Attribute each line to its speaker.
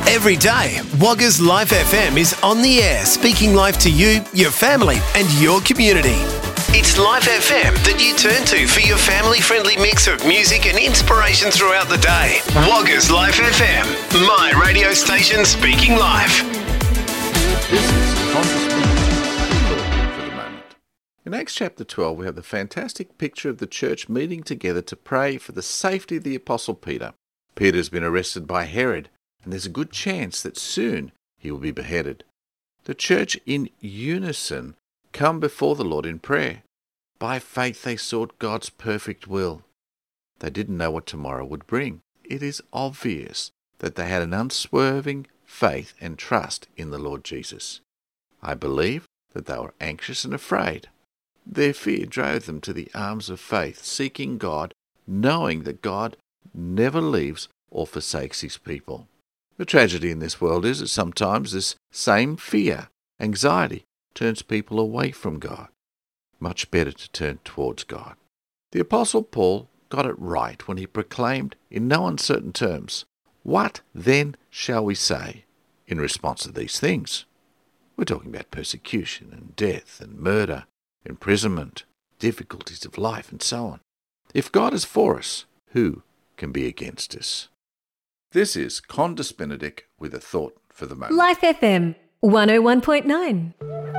Speaker 1: Every day, Wagga's Life FM is on the air, speaking life to you, your family and your community. It's Life FM that you turn to for your family-friendly mix of music and inspiration throughout the day. Wagga's Life FM, my radio station speaking life.
Speaker 2: This is Conscious for the moment. In Acts chapter 12, we have the fantastic picture of the church meeting together to pray for the safety of the Apostle Peter. Peter has been arrested by Herod, and there's a good chance that soon he will be beheaded. The church in unison come before the Lord in prayer. By faith they sought God's perfect will. They didn't know what tomorrow would bring. It is obvious that they had an unswerving faith and trust in the Lord Jesus. I believe that they were anxious and afraid. Their fear drove them to the arms of faith, seeking God, knowing that God never leaves or forsakes his people. The tragedy in this world is that sometimes this same fear, anxiety, turns people away from God. Much better to turn towards God. The Apostle Paul got it right when he proclaimed in no uncertain terms, "What then shall we say in response to these things?" We're talking about persecution and death and murder, imprisonment, difficulties of life and so on. If God is for us, who can be against us? This is Condis Benedict with a thought for the moment.
Speaker 3: Life FM 101.9.